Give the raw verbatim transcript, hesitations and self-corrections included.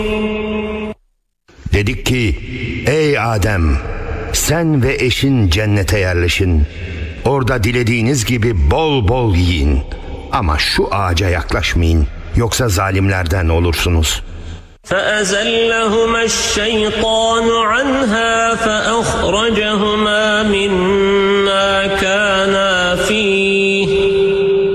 Dedik ki, ey Adem, sen ve eşin cennete yerleşin. Orada dilediğiniz gibi bol bol yiyin. Ama şu ağaca yaklaşmayın, yoksa zalimlerden olursunuz. فَأَزَلَّهُمَا الشَّيْطَانُ عَنْهَا فَأَخْرَجَهُمَا مِنَّا